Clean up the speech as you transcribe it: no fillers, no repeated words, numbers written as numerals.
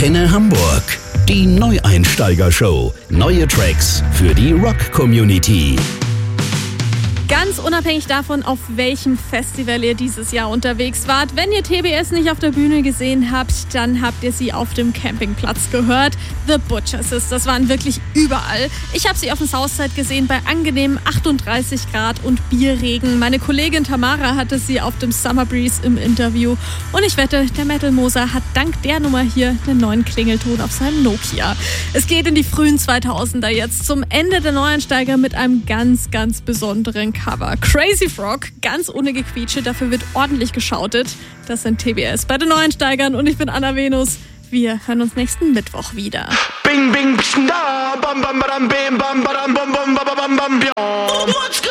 Antenne Hamburg. Die Neueinsteiger-Show. Neue Tracks für die Rock-Community. Ganz unabhängig davon, auf welchem Festival ihr dieses Jahr unterwegs wart, wenn ihr TBS nicht auf der Bühne gesehen habt, dann habt ihr sie auf dem Campingplatz gehört. The Butcher Sisters waren wirklich überall. Ich habe sie auf dem Southside gesehen bei angenehmen 38 Grad und Bierregen. Meine Kollegin Tamara hatte sie auf dem Summer Breeze im Interview. Und ich wette, der Metal Moser hat dank der Nummer hier einen neuen Klingelton auf seinem Nokia. Es geht in die frühen 2000er jetzt, zum Ende der Neueinsteiger mit einem ganz, ganz besonderen Cover. Crazy Frog, ganz ohne Gequietsche, dafür wird ordentlich geschautet. Das sind TBS bei den Neueinsteigern und ich bin Anna Venus. Wir hören uns nächsten Mittwoch wieder. Bing, bing, da, bam, bam, badam, bim, bam, badam, bum, bum, bam, bam, bam, bam.